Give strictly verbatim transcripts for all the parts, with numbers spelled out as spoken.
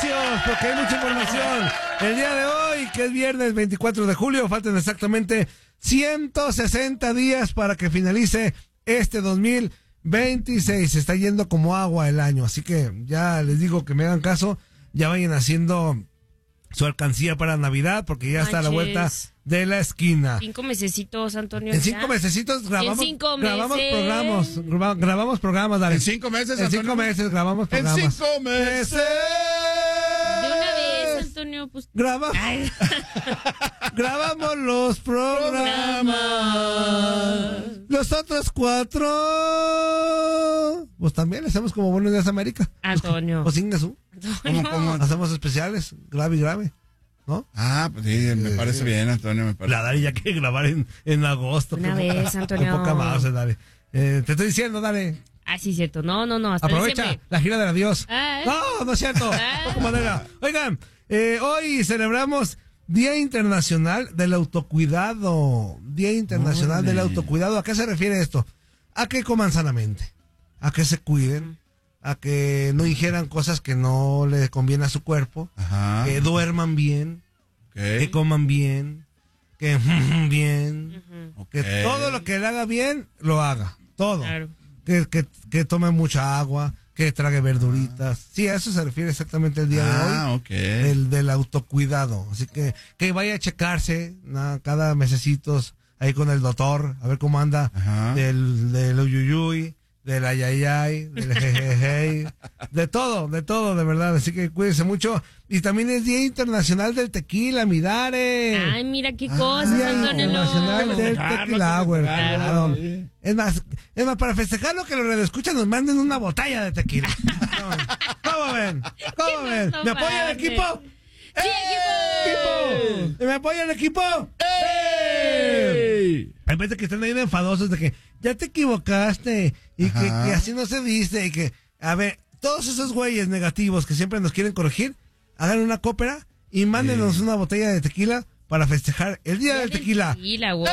espacios, porque hay mucha información. El día de hoy, que es viernes veinticuatro de julio, faltan exactamente ciento sesenta días para que finalice este dos mil veintiséis. Se está yendo como agua el año, así que ya les digo que me hagan caso, ya vayan haciendo su alcancía para Navidad, porque ya está a la vuelta de la esquina. Cinco mesecitos, Antonio. En cinco mesecitos grabamos, en cinco grabamos meses. programas, graba, grabamos programas, dale. ¿En cinco meses, En Antonio? cinco meses grabamos En programas. cinco meses. De una vez, Antonio, pues. Graba, grabamos los programas. Los otros cuatro, pues también hacemos como Buenos Días América. Antonio. Pues Ingasú. ¿Cómo, cómo? Hacemos especiales, grave y grave, ¿no? Ah, pues sí, me Sí, parece sí. bien, Antonio, me parece. La Dari ya quiere grabar en, en agosto. Una Qué vez, poca- Antonio. qué poca más, Dari. Eh, te estoy diciendo, dale. Ah, sí, cierto. No, no, no. Hasta Aprovecha diciembre. la gira del adiós. Ah. No, no es cierto. Ah. Poco madera. Oigan, eh, hoy celebramos Día Internacional del Autocuidado. Día Internacional Órale. del Autocuidado. ¿A qué se refiere esto? A que coman sanamente, a que se cuiden, a que no ingieran cosas que no le conviene a su cuerpo, Ajá. que duerman bien, Ok. que coman bien, que bien, Ok. que todo lo que le haga bien, lo haga. Todo. Claro. Que, que, que tome mucha agua, que trague verduritas. Sí, a eso se refiere exactamente el día de Ah, hoy. ok. El del autocuidado. Así que que vaya a checarse, ¿no? Cada mesecitos ahí con el doctor, a ver cómo anda Ajá. del, del uyuyuy, del ayayay, del jejeje, de todo, de todo, de verdad. Así que cuídense mucho. Y también es Día Internacional del Tequila, mi Dare. Ay, mira qué cosas, Día Antonio. Internacional del Festejarlo, Tequila Hour, festejarlo, claro. sí. Es más, es más, para festejarlo que los radioescuchas nos manden una botella de tequila. ¿Cómo ven? ¿Cómo ven? ¿Me apoya el equipo? Sí, ¡Eh! ¿Y me apoya el equipo? ¡Ey! Hay veces que están ahí de enfadosos de que ya te equivocaste y que, Ajá. que así no se dice y que, a ver, todos esos güeyes negativos que siempre nos quieren corregir, hagan una cópera y mándenos una botella de tequila para festejar el Día del Tequila. Tequila, güey.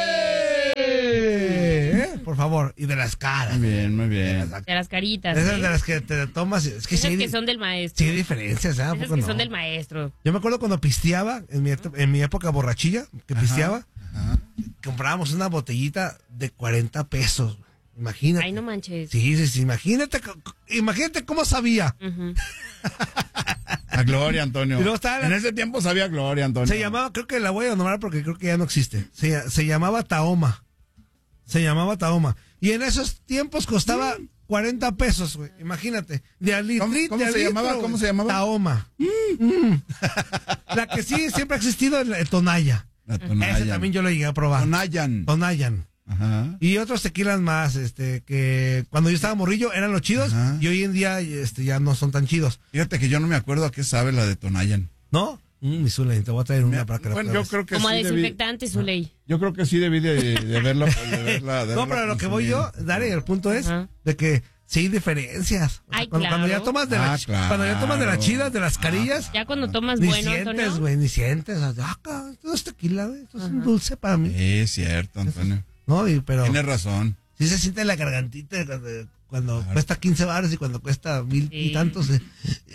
¿Eh? Por favor, y de las caras. Muy bien, muy bien. De las caritas. Esas ¿eh? de las que te tomas, es que Esas sí, que hay- son del maestro. sí hay diferencias, ¿eh? ¿A Esas poco que no? son del maestro. Yo me acuerdo cuando pisteaba, en mi, en mi época borrachilla, que pisteaba, Ajá. comprábamos una botellita de cuarenta pesos. Imagínate. Ay, no manches. Sí, sí, sí, imagínate, co- co- imagínate cómo sabía. Ujú. A Gloria, Antonio. Y luego estaba la- En ese tiempo sabía Gloria, Antonio. Se llamaba, creo que la voy a nombrar porque creo que ya no existe. Se, se llamaba Tahoma. Se llamaba Tahoma. Y en esos tiempos costaba cuarenta pesos, güey. Imagínate. De al ¿Cómo- litri- cómo de al se litro, llamaba? güey. ¿Cómo se llamaba? Tahoma. Mm. La que sí siempre ha existido es la de Tonaya. La Tonayan. Ese también yo lo llegué a probar. Tonayan. Tonayan. Ajá. Y otros tequilas más, este, que cuando yo estaba morrillo eran los chidos Ajá. y hoy en día, este, ya no son tan chidos. Fíjate que yo no me acuerdo a qué sabe la de Tonayan. ¿No? Mm, mi Zuley, te voy a traer una para que la Bueno, yo pruebes. creo que Como a sí debí, desinfectante, su ley. yo creo que sí debí de, de verla. De verla, de No, verla pero lo que voy yo, consumir. Dare, el punto es Ajá. de que sí hay diferencias. O sea, Ay, cuando, claro. cuando ya tomas de Ah, las claro. cuando ya tomas de las chidas, de las carillas, Ya cuando tomas ni bueno, sientes, Antonio. güey, ni sientes. Ah, cabrón, esto es tequila, güey, esto es un dulce para mí. Sí, es cierto, Antonio. No, y, pero Tienes razón. sí se siente en la gargantita cuando, cuando Claro. cuesta quince baros y cuando cuesta mil y Sí. tantos. eh.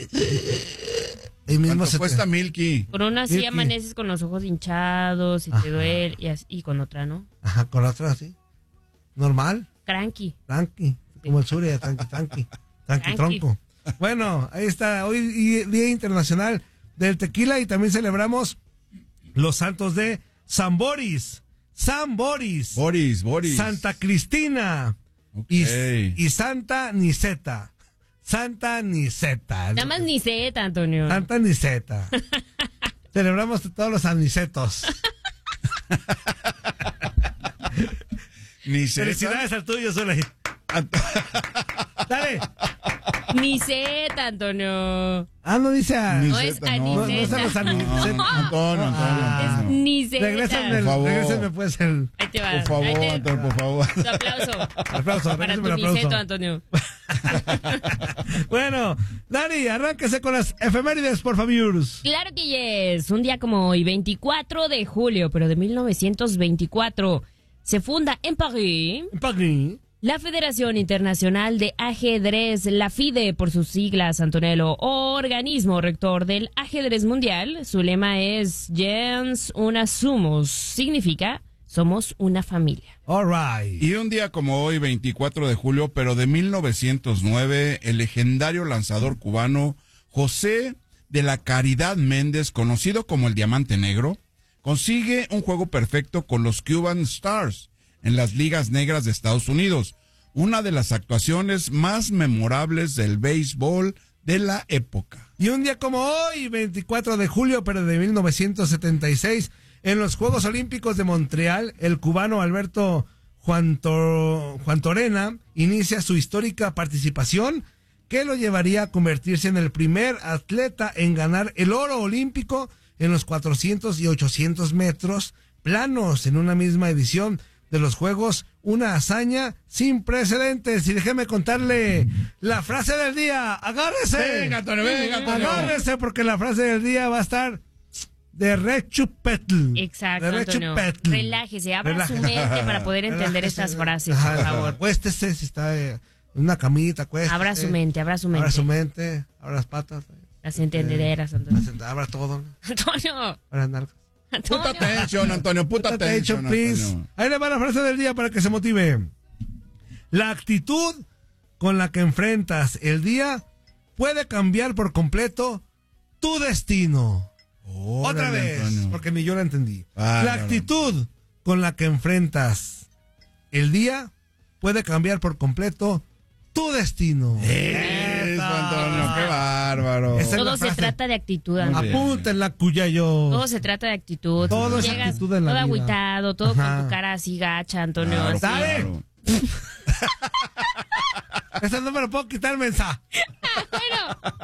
Ahí mismo ¿Cuánto se te- cuesta Milky? Con una sí Milky. amaneces con los ojos hinchados y Ajá. te duele. Y, así- y con otra, ¿no? Ajá, con otra así. Normal, Cranky. tranqui, como el Surya, tranqui, tranqui, tranqui, Tranqui. tronco. Bueno, ahí está, hoy y- Día Internacional del Tequila y también celebramos los santos de San Boris, San Boris, Boris, Boris. Santa Cristina Ok. y, y Santa Niceta. Santa Niceta. Nada más ni Z, Antonio. Santa Niceta. Celebramos todos los anicetos. Ni sé. Felicidades al tuyo, Zuley. Dale. Ni Z, Antonio. Ah, no dice a... Ni No es Zeta, No, no aniceta. son los anicetos. No, Antonio, Antonio. Ah. Es Antonio. ni Z. Regrésame, el- Por favor. regrésame pues el... Ahí te va. Por favor, Ahí te- Antonio, por favor. Tu aplauso. Aplauso, Para regrésame tu el aplauso. niceto, Antonio. Bueno, Dani, arránquese con las efemérides, por favor. Claro que yes. Un día como hoy, veinticuatro de julio, pero de mil novecientos veinticuatro, se funda en París En París. La Federación Internacional de Ajedrez, la FIDE por sus siglas, Antonello, organismo rector del ajedrez mundial, su lema es Gens una sumus, significa somos una familia. All right. Y un día como hoy, veinticuatro de julio, pero de mil novecientos nueve, el legendario lanzador cubano José de la Caridad Méndez, conocido como el Diamante Negro, consigue un juego perfecto con los Cuban Stars en las ligas negras de Estados Unidos, una de las actuaciones más memorables del béisbol de la época. Y un día como hoy, veinticuatro de julio, pero de mil novecientos setenta y seis, en los Juegos Olímpicos de Montreal, el cubano Alberto Juan, Tor- Juan Torena inicia su histórica participación que lo llevaría a convertirse en el primer atleta en ganar el oro olímpico en los cuatrocientos y ochocientos metros planos en una misma edición de los Juegos, una hazaña sin precedentes. Y déjeme contarle la frase del día. ¡Agárrese! Venga, Antonio, venga, Antonio. Agárrese porque la frase del día va a estar de rechupetl. Exacto, de Antonio. rechupetl. Relájese, abra Relájese. su mente para poder entender Relájese. estas frases, Ajá, por favor. Acuéstese si está eh, en una camita, acuéstese. Abra su mente, abra su mente. Abra su mente, abra las patas. Las entendederas, Antonio. Abra todo. Antonio, Abra las nalgas. Puta Antonio. atención, Antonio, puta Put attention, atención, please. Antonio. Ahí le va la frase del día para que se motive. La actitud con la que enfrentas el día puede cambiar por completo tu destino. Otra Órale, vez, Antonio. porque ni yo la entendí. Bárbaro. La actitud con la que enfrentas el día puede cambiar por completo tu destino. Eso, Antonio, qué bárbaro. Esa es Todo la se frase. trata de actitud, Antonio. Muy bien. Apúntenla, cuyayo. Todo se trata de actitud. Todo es Llegas actitud en la todo vida. agüitado, todo Ajá. con tu cara así gacha, Antonio. Claro, así. ¿Sabe? claro. Esa no me lo puedo quitar, mensa. Bueno,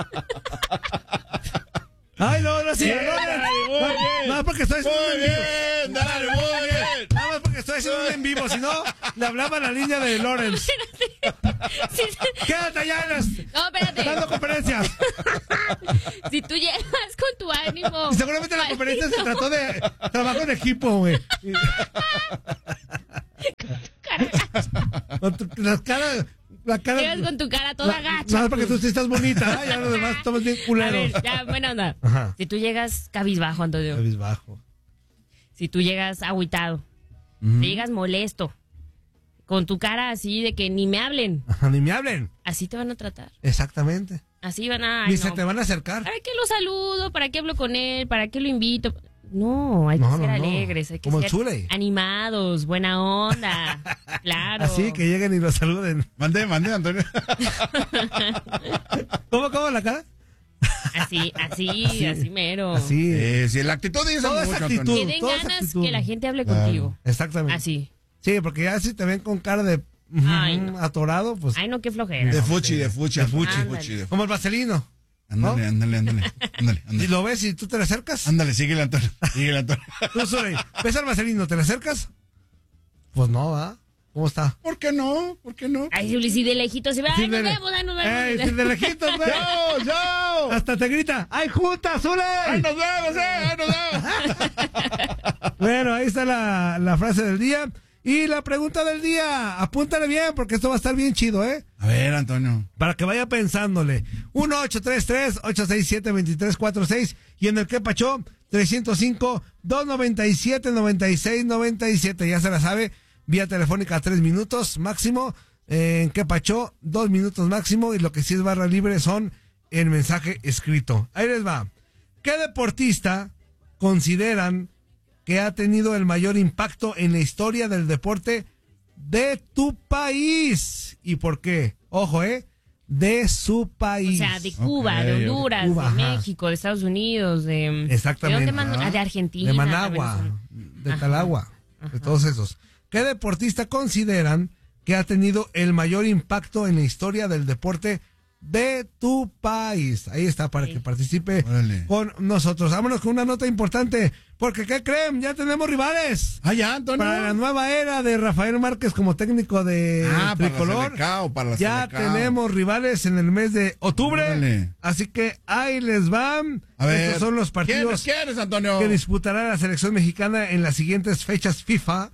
Ay, no, no, sí. Bien, no, no, dale, muy no, bien. nada más porque estoy haciendo Muy un en vivo. bien, dale, muy bien. Nada más porque estoy haciendo un en vivo, si no, le hablaba la línea de Lawrence. sí, sí. Quédate allá en las- No, espérate. dando conferencias. Si tú llegas con tu ánimo. Y seguramente la conferencia se trató de trabajo en equipo, güey. Con tu- las caras, la cara. Llegas con tu cara toda la- gacha. Nada más porque tú sí estás bonita, ¿eh? Ya los demás estamos bien A culeros. ver, ya, buena onda. Ajá. Si tú llegas cabizbajo, Antonio. Cabizbajo. Si tú llegas agüitado. Si llegas molesto. Con tu cara así de que ni me hablen. Ajá, ni me hablen. Así te van a tratar. Exactamente. Así van a. Ni ay, se no. te van a acercar. ¿Para qué lo saludo? ¿Para qué hablo con él? ¿Para qué lo invito? No, hay que No, ser no, no. alegres, hay que Como el ser Zule. animados, buena onda. Claro. Así que lleguen y lo saluden. Mandé, mandé, Antonio. ¿Cómo, cómo la cara? Así, así, así, mero. Así. Eh, si la actitud dice Toda mucho, esa Antonio. actitud. Que den Toda esa ganas actitud. que la gente hable Claro. contigo. Exactamente. Así. Sí, porque ya si te ven con cara de ujú, Ay, no. atorado, pues Ay, no, qué flojera. De fuchi, de fuchi, de fuchi, Ándale. fuchi. de- como el vaselino. Ándale, ándale, ándale. Ándale, Si ándale. lo ves y tú te le acercas, Ándale, síguele, Antonio. Síguele, Antonio. tú Zule, ves al vaselino, ¿te le acercas? Pues no, ¿va? ¿Cómo está? ¿Por qué no? ¿Por qué no? Ay, Juli, si de lejito se ve. Ay, Sí, nos de- vemos, ay, nos vemos. ¡Ey, si de lejitos, güey! ¡Chao, chao! Hasta te grita, ¡ay, junta, Zule! ¡Ay, nos vemos, eh! ¡Ay, nos vemos! Bueno, ahí está la, la frase del día. Y la pregunta del día, apúntale bien, porque esto va a estar bien chido, ¿eh? A ver, Antonio. Para que vaya pensándole. uno ocho tres tres, ocho seis siete, dos tres cuatro seis y en el que pachó trescientos cinco, doscientos noventa y siete, noventa y seis, noventa y siete. Ya se la sabe, vía telefónica tres minutos máximo. Eh, en que pachó dos minutos máximo y lo que sí es barra libre son el mensaje escrito. Ahí les va. ¿Qué deportista consideran que ha tenido el mayor impacto en la historia del deporte de tu país? ¿Y por qué? Ojo, ¿eh? De su O país. sea, de Cuba, Ok, de ok. Honduras, Cuba, de ajá. México, de Estados Unidos, de... Exactamente. ¿De dónde más? Ah, de Argentina. De Managua, también. de Ajá. Talagua, de todos esos. ¿Qué deportista consideran que ha tenido el mayor impacto en la historia del deporte de tu país? Ahí está, para Sí. que participe Órale. con nosotros. Vámonos con una nota importante, porque ¿qué creen? Ya tenemos rivales. Ah, ya, Antonio. Para la nueva era de Rafael Márquez como técnico de Ah, para la Tricolor, Selecao, para la ya Selecao. tenemos rivales en el mes de octubre. Órale. Así que ahí les van. A ver. Estos son los partidos ¿Quiénes, quiénes, Antonio? que disputará la selección mexicana en las siguientes fechas FIFA.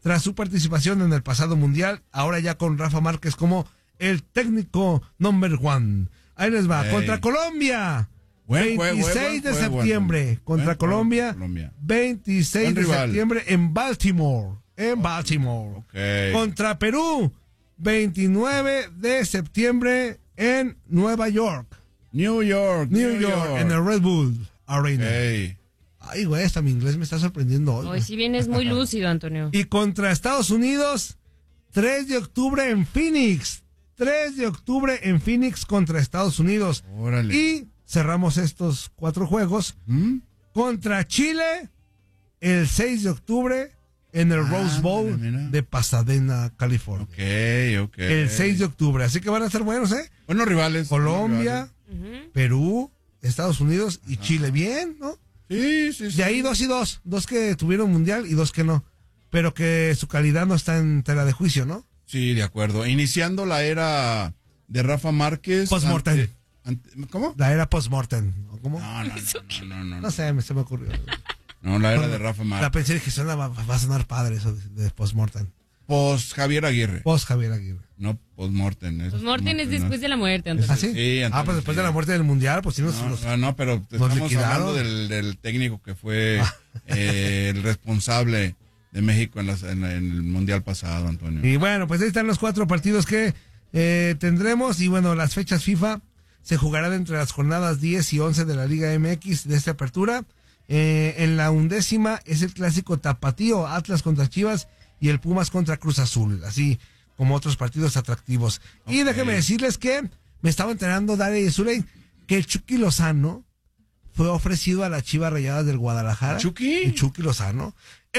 tras su participación en el pasado mundial, ahora ya con Rafa Márquez como el técnico number one. Ahí les va, hey. Contra Colombia, buen, veintiséis buen, buen, de septiembre, buen, contra buen, Colombia, Colombia, veintiséis de septiembre en Baltimore, en Baltimore. Okay. Contra Perú, veintinueve de septiembre en Nueva York. New York, New, New York, York, en el Red Bull Arena. Okay. Ay, güey, hasta mi inglés me está sorprendiendo hoy. Hoy sí vienes muy lúcido, Antonio. Y contra Estados Unidos, tres de octubre en Phoenix. tres de octubre en Phoenix contra Estados Unidos. Órale. Y cerramos estos cuatro juegos ¿Mm? contra Chile el seis de octubre en el ah, Rose Bowl mira, mira. de Pasadena, California. Ok, ok. El seis de octubre. Así que van a ser buenos, ¿eh? Buenos rivales. Colombia, buenos rivales. Perú, Estados Unidos y Ajá. Chile. Bien, ¿no? Sí, sí, sí. De ahí dos y dos. Dos que tuvieron mundial y dos que no. Pero que su calidad no está en tela de juicio, ¿no? Sí, de acuerdo. Iniciando la era de Rafa Márquez. Postmortem. Ante, ante, ¿Cómo? La era postmortem. ¿Cómo? No, no, no, no, no, no, no sé, me, se me ocurrió. No, la era de Rafa Márquez. La pensé que suena, va, va a sonar padre eso de, de postmortem. Post Javier Aguirre. Post Javier Aguirre. No, postmortem. Postmortem es después de la muerte, Antonio. ¿Ah, sí? Sí, ah, pues después sí. de la muerte del mundial, pues sí nos. No, los, no, no, pero estamos liquidaron. hablando del, del técnico que fue eh, el responsable de México en, las, en, en el mundial pasado, Antonio. Y bueno, pues ahí están los cuatro partidos que eh, tendremos. Y bueno, las fechas FIFA se jugarán entre las jornadas diez y once de la Liga M X de esta apertura. Eh, en la undécima es el clásico tapatío, Atlas contra Chivas y el Pumas contra Cruz Azul, así como otros partidos atractivos. Okay. Y déjenme decirles que me estaba enterando, Daria y Zuley, que el Chucky Lozano fue ofrecido a las Chivas Rayadas del Guadalajara. ¿Chucky? El Chucky Lozano.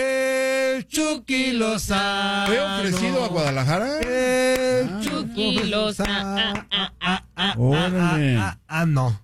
El Chucky Lozano. ¿Fue ofrecido a Guadalajara? El ah, Chucky Lozano. Ah, ah, ah, ah, ah, ah, no.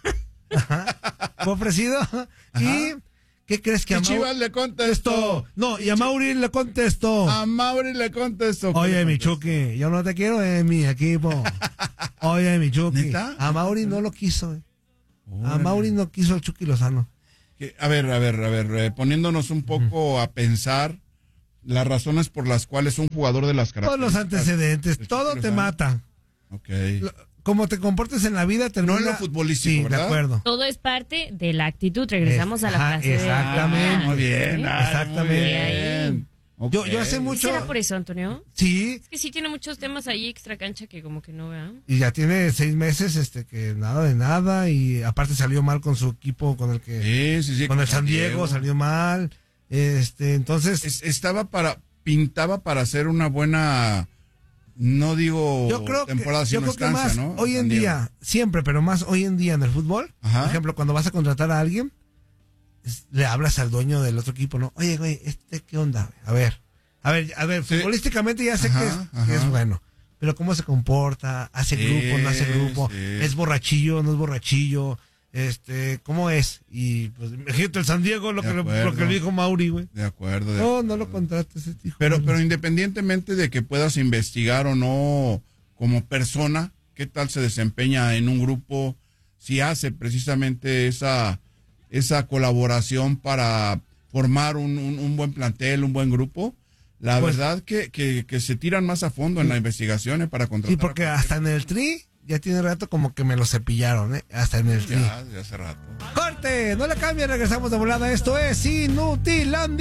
Fue ofrecido. Ajá. Y ¿qué crees que y a Mauri Chivas le contestó? No, y a Mauri le contestó. A Mauri le contestó. Oye, mi Chucky, yo no te quiero en mi equipo. Oye, mi Chucky. ¿Neta? A Mauri no lo quiso. Eh. A Mauri no quiso el Chucky Lozano. A ver, a ver, a ver, eh, poniéndonos un poco uh-huh. a pensar las razones por las cuales un jugador de las características... Todos los antecedentes, todo te mata. Ok. Lo, como te comportes en la vida, termina... No en lo futbolístico, sí, ¿verdad? de acuerdo. Todo es parte de la actitud. Regresamos es, a la ajá, frase exactamente. de... Ah, muy bien, ah, exactamente. Muy bien. Okay. Yo, yo hace mucho... ¿Será por eso, Antonio? Sí. Es que sí tiene muchos temas ahí extra cancha que como que no vean. Y ya tiene seis meses este que nada de nada y aparte salió mal con su equipo con el que... Sí, sí, sí. Con el San Diego, Diego salió mal. Este, entonces... Es, estaba para... Pintaba para hacer una buena... No digo yo creo temporada, que, yo sino creo que más ¿no? hoy en día, siempre, pero más hoy en día en el fútbol, Ajá. por ejemplo, cuando vas a contratar a alguien, es, le hablas al dueño del otro equipo, ¿no? Oye, güey, este, ¿qué onda? A ver, a ver, a ver, sí. futbolísticamente ya sé ajá, que, es, que es bueno, pero ¿cómo se comporta? ¿Hace sí, grupo, no hace grupo? Sí. ¿Es borrachillo, no es borrachillo? Este, ¿cómo es? Y pues imagínate el San Diego, lo, que, lo, lo que le dijo Mauri, güey. De acuerdo. De no, acuerdo. no lo contrates, este hijo. Pero, pero independientemente de que puedas investigar o no como persona, qué tal se desempeña en un grupo, si hace precisamente esa, esa colaboración para formar un, un, un buen plantel, un buen grupo, la pues, verdad que, que, que se tiran más a fondo en las investigaciones para contratar. Sí, porque hasta en el Tri ya tiene rato como que me lo cepillaron, ¿eh? Hasta en el Tri. Ya, ya hace rato. ¡Corte! No le cambien, regresamos de volada. Esto es Inutilandia.